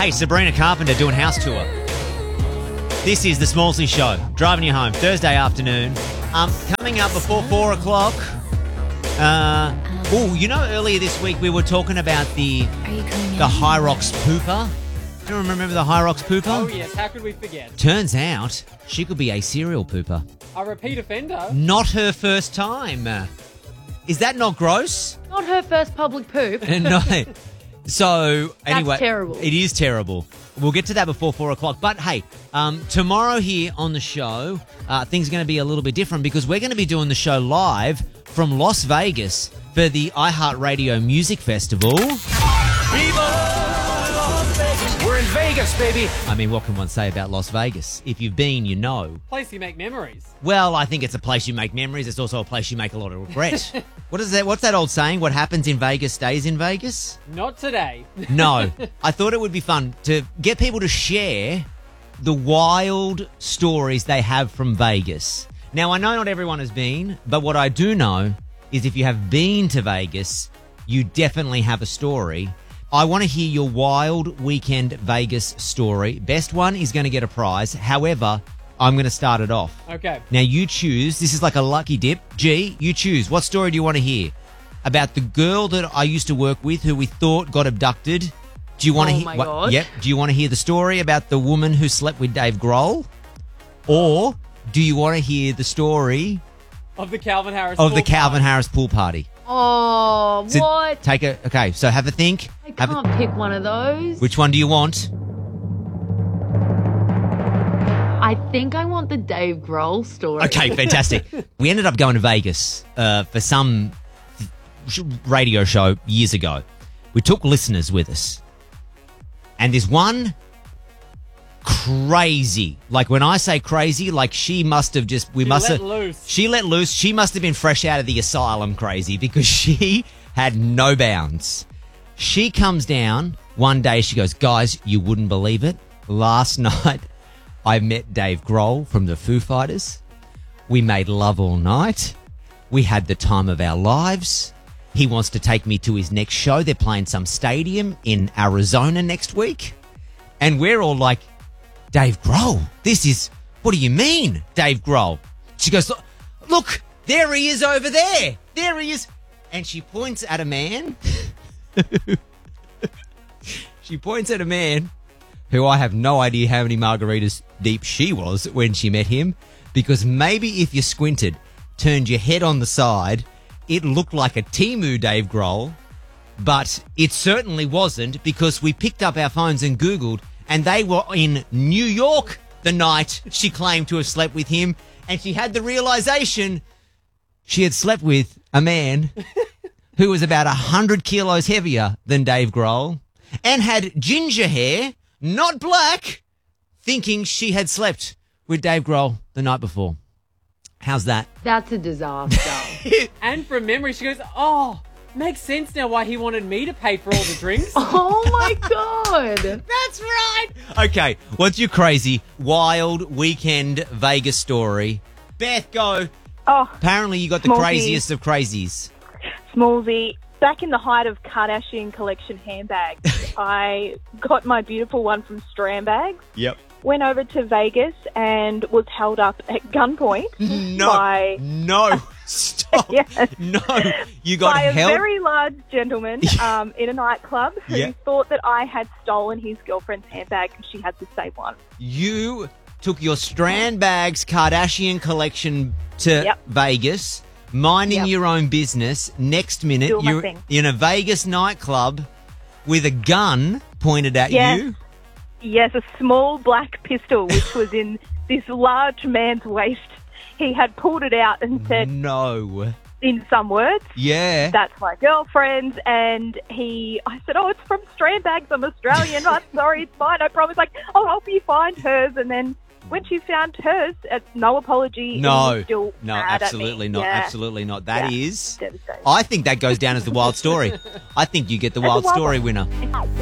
Hey, Sabrina Carpenter doing house tour. This is the Smallsy Show, driving you home Thursday afternoon. Coming up before 4 o'clock. Earlier this week we were talking about the Hyrox pooper. Do you remember the Hyrox pooper? Oh, yes. How could we forget? Turns out she could be a serial pooper. A repeat offender? Not her first time. Is that not gross? Not her first public poop. No. So, anyway. That's terrible. It is terrible. We'll get to that before 4 o'clock. But, hey, tomorrow here on the show, things are going to be a little bit different because we're going to be doing the show live from Las Vegas for the iHeartRadio Music Festival. We're in Vegas, baby. I mean, what can one say about Las Vegas? If you've been, you know. Place you make memories. Well, I think it's a place you make memories. It's also a place you make a lot of regret. What is that? What's that old saying? What happens in Vegas stays in Vegas? Not today. No. I thought it would be fun to get people to share the wild stories they have from Vegas. Now, I know not everyone has been, but what I do know is if you have been to Vegas, you definitely have a story. I want to hear your wild weekend Vegas story. Best one is going to get a prize. However, I'm going to start it off. Okay. Now, you choose. This is like a lucky dip. G, you choose. What story do you want to hear? About the girl that I used to work with who we thought got abducted. Do you want to hear? my God. Yep. Do you want to hear the story about the woman who slept with Dave Grohl? Or do you want to hear the story Of the Calvin Harris of the pool Calvin party. Harris pool party? Oh, So what? Okay, so have a think. I can't pick one of those. Which one do you want? I think I want the Dave Grohl story. Okay, fantastic. We ended up going to Vegas for some radio show years ago. We took listeners with us. And there's one crazy. Like when I say crazy, like she must have just... She let loose. She let loose. She must have been fresh out of the asylum crazy because she had no bounds. She comes down one day. She goes, guys, you wouldn't believe it. Last night, I met Dave Grohl from the Foo Fighters. We made love all night. We had the time of our lives. He wants to take me to his next show. They're playing some stadium in Arizona next week. And we're all like, Dave Grohl, this is, what do you mean, Dave Grohl? She goes, look, there he is over there. There he is. And she points at a man. She points at a man who I have no idea how many margaritas deep she was when she met him, because maybe if you squinted, turned your head on the side, it looked like a Temu Dave Grohl, but it certainly wasn't, because we picked up our phones and Googled, and they were in New York the night she claimed to have slept with him, and she had the realization she had slept with a man who was about 100 kilos heavier than Dave Grohl and had ginger hair, not black, thinking she had slept with Dave Grohl the night before. How's that? That's a disaster. And from memory, she goes, oh, makes sense now why he wanted me to pay for all the drinks. Oh, my God. That's right. Okay, what's your crazy, wild weekend Vegas story? Beth, go. Oh, Apparently you got the Smallsy. craziest of crazies. Smallsy. Back in the height of Kardashian collection handbags, I got my beautiful one from Strandbags. Yep. Went over to Vegas and was held up at gunpoint by No, stop. Yes. No, you got a held. very large gentleman in a nightclub who Yeah. thought that I had stolen his girlfriend's handbag because she had the same one. You took your Strandbags Kardashian collection to Yep. Vegas, minding Yep. your own business. Next minute, Doing my you're thing. in a Vegas nightclub with a gun pointed at Yes. you. Yes, a small black pistol which was in this large man's waist. He had pulled it out and said, No. in some words, Yeah. that's my girlfriend's. And I said, oh, it's from Strandbags. I'm Australian. I'm sorry, it's fine. I promise. Like, I'll help you find hers. And then when she found hers, no apology. he No, was still no, mad at absolutely me. not. Yeah. Absolutely not. That Yeah. is. Devastating. I think that goes down as the wild story. I think you get the That's a wild wild story one. winner.